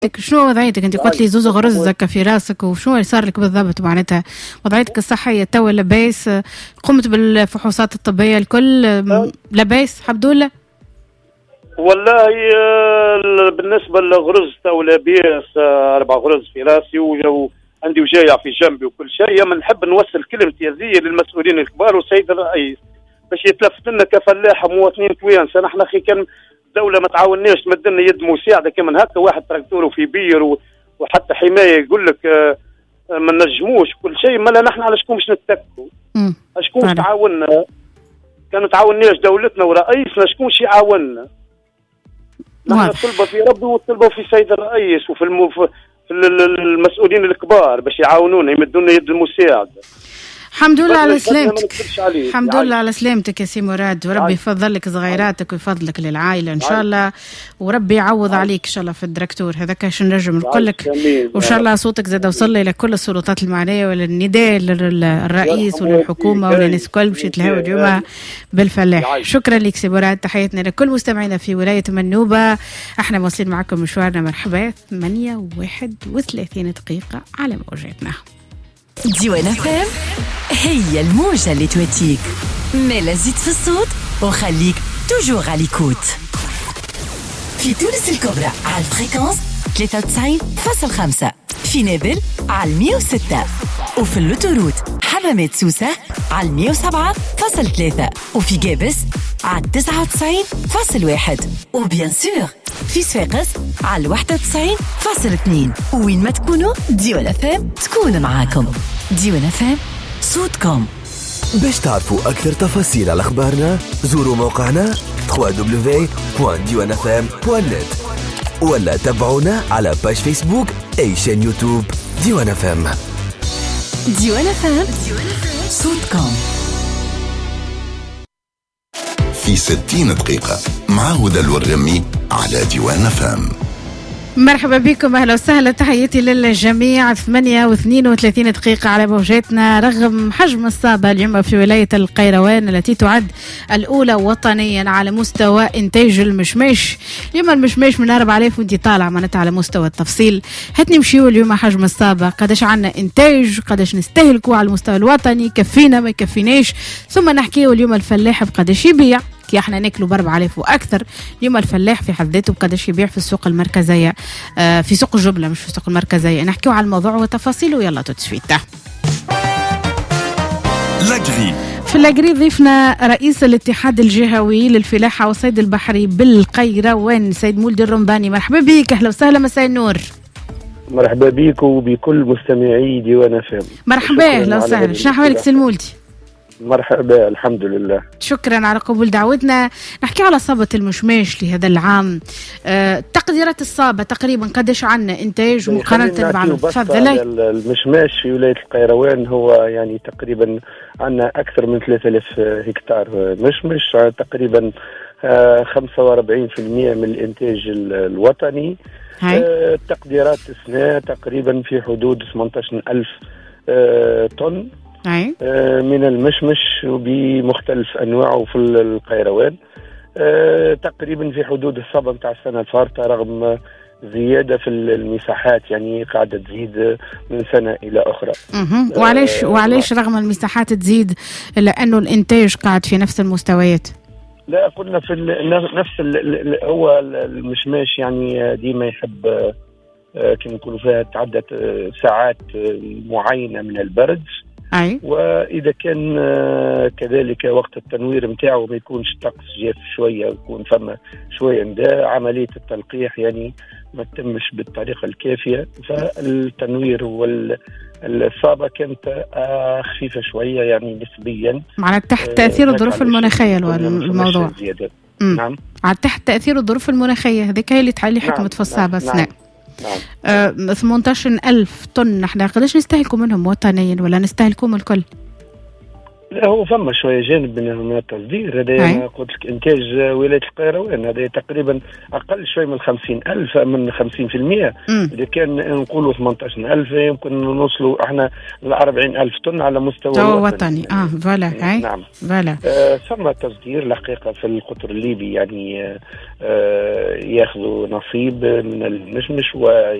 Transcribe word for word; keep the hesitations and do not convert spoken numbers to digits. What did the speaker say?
شنو وضعيتك انت؟ قلت لي زوز غرز زكا في راسك، وشنو اللي صار لك بالضبط؟ معناتها وضعيتك الصحيه توا لاباس؟ قمت بالفحوصات الطبيه الكل لاباس الحمد لله؟ والله بالنسبه للغرز تو لاباس، اربع غرز في راسي وعندي وجايع في جنبي وكل شيء. من نحب نوصل كلمتي هذه للمسؤولين الكبار والسيد الرئيس باش يتلفت لنا كفلاحه مواطنين توانسه. نحن اخي كان الدولة ما تعاونناش تمد لنا يد مساعدة كمان هكا، واحد تراكتور في بير وحتى حماية يقول لك ما نجموش كل شيء. مالا نحن على شكون باش نتكوا؟ شكون تعاوننا؟ كانوا تعاونناش دولتنا ورئيسنا، شكون شي يعاوننا؟ نحن طلبة في ربي وطلبة في سيد الرئيس وفي الم... في المسؤولين الكبار باش يعاونونا يمدوا لنا يد المساعدة. الحمد لله على سلامتك. الحمد لله على سلامتك يا سي مراد، وربي يفضل لك صغيراتك ويفضلك للعائله ان شاء الله، وربي يعوض عليك ان شاء الله في الدكتور هذاك اش نجم نقول لك. وان شاء الله صوتك زاد وصل الى كل السلطات المعنيه وللنداء للرئيس وللحكومه وللناس الكل باش يتلهوا اليوم بالفلاح. شكرا لك سي مراد، تحياتنا لكل مستمعينا في ولايه منوبه. احنا واصلين معكم مشوارنا مرحبا. ثمانية وواحد وثلاثين دقيقه على موجاتنا. ديوان اف ام هي الموجة اللي تواتيك، مالا زيد في الصوت وخليك توجور على ليكوت. في تونس الكبرى على الفريكونس ثلاثة وتسعين فاصل خمسة، في نابل على مية وستة، وفي اللوتوروت حمامات سوسة على مية وسبعة فاصل ثلاثة، وفي جابس على تسعة وتسعين فاصل واحد، وبيان سور في صفاقس على واحد وتسعين فاصل اثنين. وين ما تكونوا ديوان اف ام تكون معاكم. ديوان اف ام صوتكم. باش تعرفوا أكثر تفاصيل على أخبارنا زوروا موقعنا دبليو دبليو دبليو دوت ديوان اف ام دوت نت، ولا تابعونا على باج فيسبوك أي شان يوتيوب ديوان اف ام. ديوان اف ام صوتكم. في ستين دقيقة مع هدى الورمي على ديوان اف ام. مرحبا بكم، اهلا وسهلا، تحياتي للجميع. ثمانية واثنين وثلاثين دقيقة على موجاتنا. رغم حجم الصابة اليوم في ولاية القيروان التي تعد الأولى وطنيا على مستوى إنتاج المشماش، اليوم المشماش من أربعة آلاف وانتي طالع معناتها على مستوى التفصيل. هات نمشيو اليوم حجم الصابة، قداش عنا إنتاج، قداش نستهلكوا على المستوى الوطني، كفينا ما يكفيناش، ثم نحكيو اليوم الفلاح بقداش يبيع. كي احنا ناكلوا باربعة آلاف واكثر، اليوم الفلاح في حد ذاته بقداش يبيع في السوق المركزيه، آه في سوق الجبله مش في السوق المركزيه. نحكيو على الموضوع وتفاصيله، يلا تتسويته. لاجري في اللاجري ضيفنا رئيس الاتحاد الجهوي للفلاحه والصيد البحري بالقيروان سيد مولد الرمضاني. مرحبا بك، اهلا وسهلا، مساء النور. مرحبا بك وبكل مستمعي ديوان اف ام. مرحبا، اهلا وسهلا. شنو احوالك سي مولدي؟ مرحبا، الحمد لله. شكرا على قبول دعوتنا. نحكي على صابة المشماش لهذا العام. أه، تقديرات الصابة تقريبا قداش عنا إنتاج مقارنة بعمل؟ تفضلي. المشماش في ولاية القيروان هو يعني تقريبا عنا أكثر من ثلاثة آلاف هكتار مشمش، تقريبا خمسة وأربعين بالمئة من الإنتاج الوطني. أه، تقديرات السنة تقريبا في حدود ثمانية عشر ألف أه طن أي. من المشمش بمختلف أنواعه في القيروان، أه تقريبا في حدود الصابة متاع السنة الفارطة، رغم زيادة في المساحات يعني قاعدة تزيد من سنة إلى أخرى. أه وعليش, وعليش رغم المساحات تزيد لأنه الإنتاج قاعد في نفس المستويات؟ لا، قلنا في نفس ال هو المشماش يعني ديما يحب أه كما نقولوا فيها تعدد ساعات معينة من البرد. أي. وإذا كان كذلك وقت التنوير متاعه ما يكونش الطقس جاف شوية ويكون فما شوية نداء، عملية التلقيح يعني ما تتمش بالطريقة الكافية، فالتنوير والصابة كانت خفيفة شوية يعني نسبيا، معناها تحت تأثير الظروف المناخية الموضوع. نعم، على تحت تأثير الظروف المناخية هذيك هي اللي تحلي حكمة في الصابة. نعم. نعم. نعم. آه، ثمانية عشر ألف طن، نحن قداش نستهلكوا منهم وطنيا ولا نستهلكوهم الكل؟ لا هو فما شويه جانب من التصدير هذا قلت لك انتاج ولايه القيروان هذا تقريبا اقل شوي من خمسين ألف من خمسين بالمئة. اذا كان نقولوا ثمانية عشر ألف يمكن نوصلوا احنا ل أربعين ألف طن على مستوى وطني. اه فوالا هاي نعم فوالا آه ثم تصدير الحقيقه في القطر الليبي يعني آه ياخذوا نصيب من المشمش و